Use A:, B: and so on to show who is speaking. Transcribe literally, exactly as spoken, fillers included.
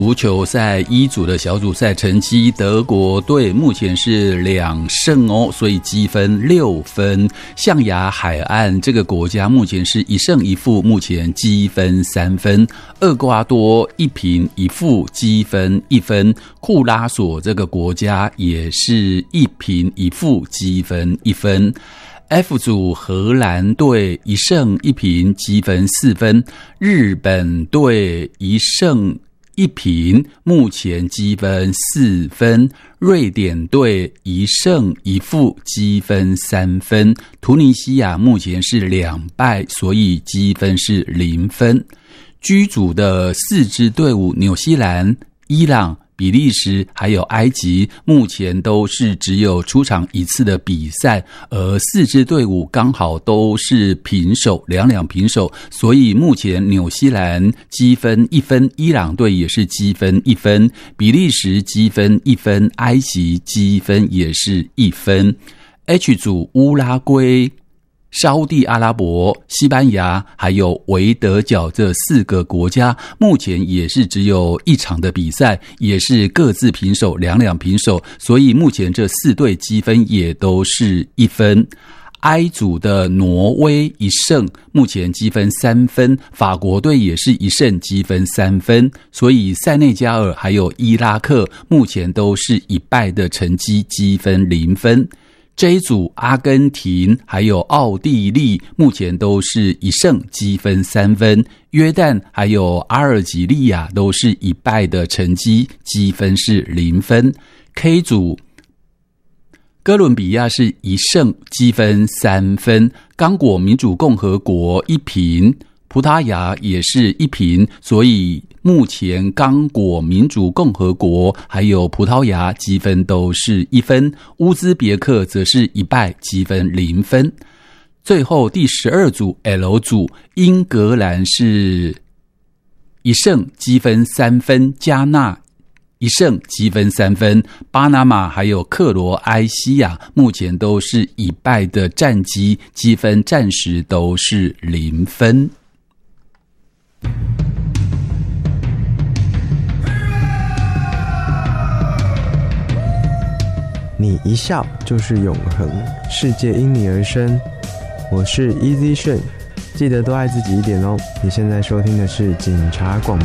A: 足球赛一组的小组赛成绩，德国队目前是两胜哦，所以积分六分。象牙海岸这个国家目前是一胜一负，目前积分三分。厄瓜多一平一负，积分一分。库拉索这个国家也是一平一负，积分一分。F 组荷兰队一胜一平，积分四分。日本队一胜一平，目前积分四分。瑞典队一胜一负，积分三分。突尼西亚目前是两败，所以积分是零分。G组的四支队伍，纽西兰、伊朗、比利时还有埃及目前都是只有出场一次的比赛，而四支队伍刚好都是平手，两两平手，所以目前纽西兰积分一分，伊朗队也是积分一分，比利时积分一分，埃及积分也是一分。H 组乌拉圭、沙地阿拉伯、西班牙还有维德角这四个国家目前也是只有一场的比赛，也是各自平手，两两平手，所以目前这四队积分也都是一分。I 组的挪威一胜，目前积分三分，法国队也是一胜，积分三分，所以塞内加尔还有伊拉克目前都是一败的成绩，积分零分。这一组阿根廷还有奥地利目前都是一胜，积分三分。约旦还有阿尔及利亚都是一败的成绩，积分是零分。K 组哥伦比亚是一胜，积分三分。刚果民主共和国一平，葡萄牙也是一平，所以目前刚果民主共和国还有葡萄牙积分都是一分，乌兹别克则是一败，积分零分。最后第十二组 L 组，英格兰是一胜，积分三分，加纳一胜，积分三分，巴拿马还有克罗埃西亚目前都是一败的战绩，积分暂时都是零分。
B: 你一笑就是永恒，世界因你而生。我是 Easy 炫，记得多爱自己一点哦。你现在收听的是警察广播